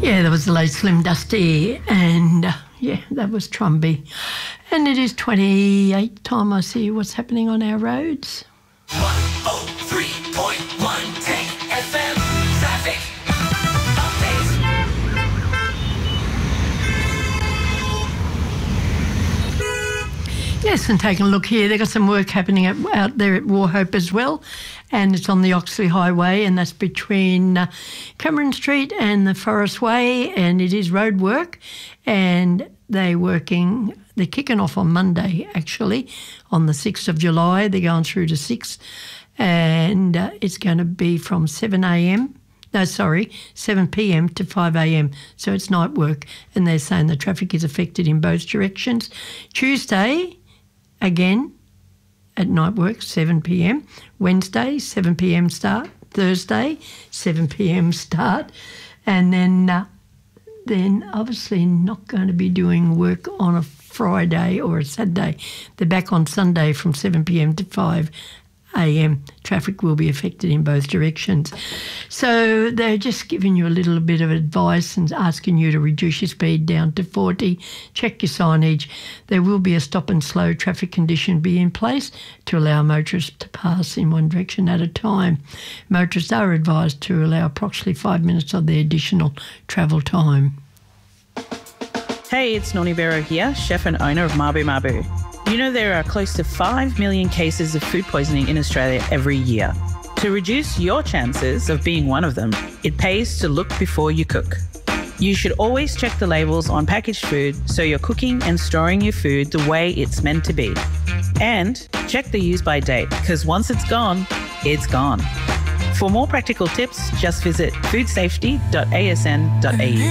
Yeah, there was the late Slim Dusty and, that was Trumby. And it is 28 time I see what's happening on our roads. 103.1 Tank FM traffic updates. Yes, and taking a look here, they've got some work happening out there at Wauchope as well, and it's on the Oxley Highway, and that's between Cameron Street and the Forest Way, and it is road work, and they're kicking off on Monday, actually, on the 6th of July. They're going through to 6, and it's going to be from 7 p.m. to 5 a.m. So it's night work, and they're saying the traffic is affected in both directions. Tuesday, again, at night work, 7 p.m. Wednesday, 7 p.m. start. Thursday, 7 p.m. start. And then obviously not going to be doing work on a Friday or a Saturday. They're back on Sunday from 7 p.m. to 5 a.m. Traffic will be affected in both directions. So they're just giving you a little bit of advice and asking you to reduce your speed down to 40. Check your signage. There will be a stop and slow traffic condition be in place to allow motorists to pass in one direction at a time. Motorists are advised to allow approximately 5 minutes of their additional travel time. Hey, it's Noni Vero here, chef and owner of Mabu Mabu. You know there are close to 5 million cases of food poisoning in Australia every year. To reduce your chances of being one of them, it pays to look before you cook. You should always check the labels on packaged food so you're cooking and storing your food the way it's meant to be. And check the use by date, because once it's gone, it's gone. For more practical tips, just visit foodsafety.asn.au.